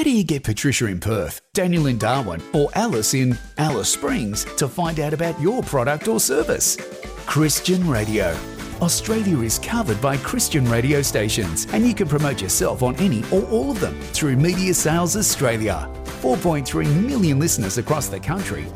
How do you get Patricia in Perth, Daniel in Darwin, or Alice in Alice Springs to find out about your product or service? Christian Radio. Australia is covered by Christian radio stations, and you can promote yourself on any or all of them through Media Sales Australia. 4.3 million listeners across the country